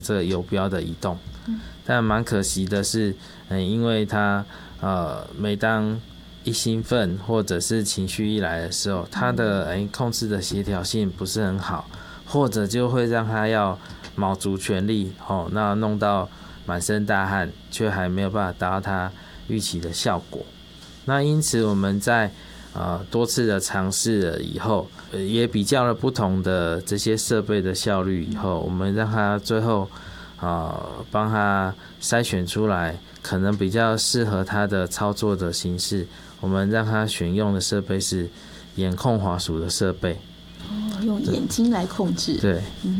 这个游标的移动。但蛮可惜的是，因为他每当一兴奋或者是情绪一来的时候，他的控制的协调性不是很好，或者就会让他要卯足全力，那弄到满身大汗，却还没有办法达到他预期的效果。那因此我们在多次的尝试了以后，也比较了不同的这些设备的效率以后，我们让他最后帮他筛选出来可能比较适合他的操作的形式。我们让他选用的设备是眼控滑鼠的设备， 用眼睛来控制。 对，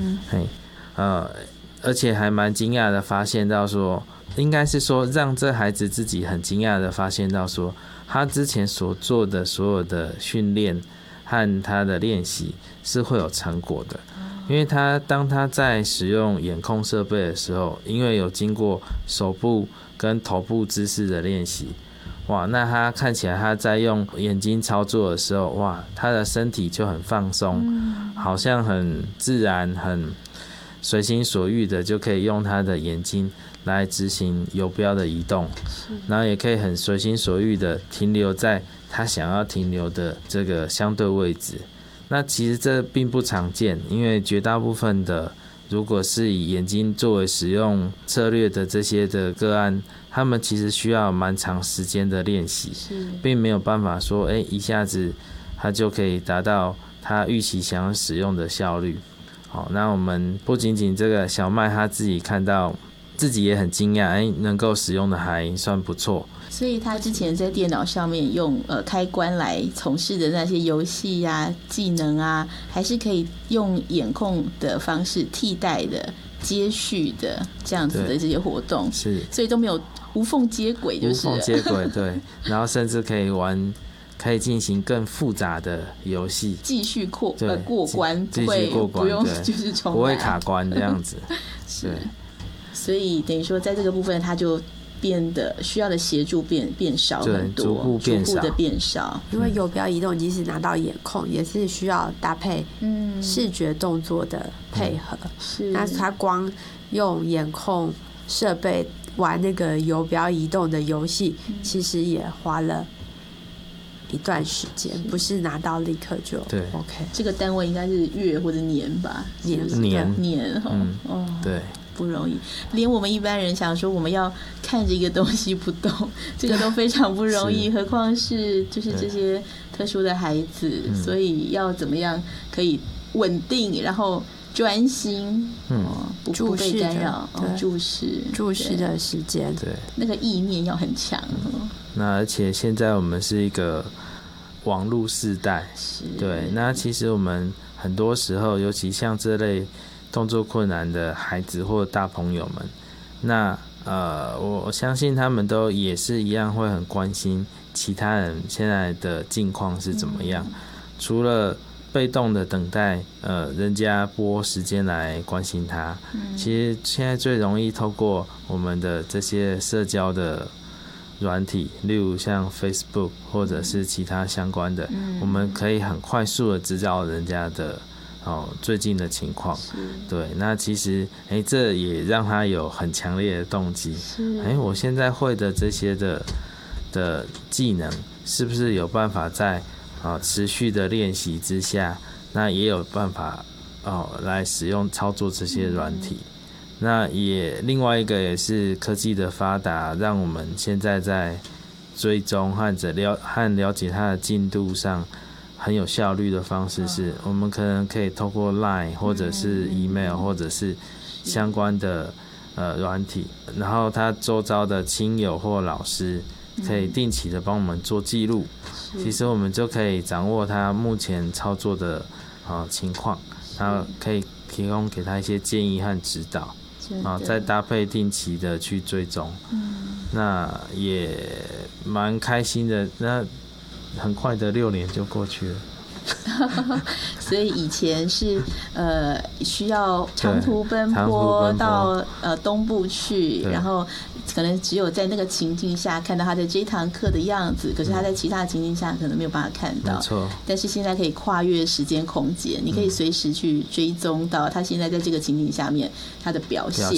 而且还蛮惊讶的发现到说，应该是说让这孩子自己很惊讶的发现到说，他之前所做的所有的训练和他的练习是会有成果的。因为当他在使用眼控设备的时候，因为有经过手部跟头部姿势的练习，哇，那他看起来他在用眼睛操作的时候，哇，他的身体就很放松，好像很自然很随心所欲的就可以用他的眼睛来执行游标的移动，然后也可以很随心所欲的停留在他想要停留的这个相对位置。那其实这并不常见，因为绝大部分的如果是以眼睛作为使用策略的这些的个案，他们其实需要蛮长时间的练习，并没有办法说一下子他就可以达到他预期想要使用的效率。好，那我们不仅仅这个小麦他自己看到自己也很惊讶，能够使用的还算不错。 所以他之前在电脑上面用开关来从事的那些游戏啊、技能啊，还是可以用眼控的方式替代的、接续的这样子的这些活动， 是， 所以都没有无缝接轨，就是无缝接轨，对，然后甚至可以进行更复杂的游戏， 继续过关， 继续过关， 不用就是重来， 不会卡关这样子。 是，所以等于说在这个部分他就变得需要的协助变少很多， 逐步的变少。 因为游标移动即使拿到眼控，也是需要搭配视觉动作的配合。那他光用眼控设备玩那个游标移动的游戏，其实也花了一段时间，不是拿到立刻就 OK。 这个单位应该是月或者年吧？年对。 不容易，连我们一般人想说我们要看着一个东西不动，这个都非常不容易，何况是就是这些特殊的孩子，所以要怎么样可以稳定，然后专心，不被干扰，注视的时间， 对， 那个意念要很强。 那而且现在我们是一个网络世代，对，那其实我们很多时候，尤其像这类动作困难的孩子或大朋友们，那我相信他们都也是一样会很关心其他人现在的境况是怎么样，除了被动的等待人家拨时间来关心他，其实现在最容易透过我们的这些社交的软体，例如像 Facebook 或者是其他相关的，我们可以很快速的知道人家的最近的情况，对，那其实这也让他有很强烈的动机，我现在会的这些的技能，是不是有办法在持续的练习之下，那也有办法来使用操作这些软体。那也另外一个也是科技的发达，让我们现在在追踪和了解它的进度上很有效率的方式是，我们可能可以透过 LINE 或者是 email 或者是相关的软体，然后他周遭的亲友或老师可以定期的帮我们做记录，其实我们就可以掌握他目前操作的情况，然后可以提供给他一些建议和指导，再搭配定期的去追踪，那也蛮开心的。那很快的6年就过去了。 所以以前是需要长途奔波到东部去，然后可能只有在那个情境下看到他的这堂课的样子，可是他在其他的情境下可能没有办法看到。 没错。 但是现在可以跨越时间空间，你可以随时去追踪到他现在在这个情境下面他的表现，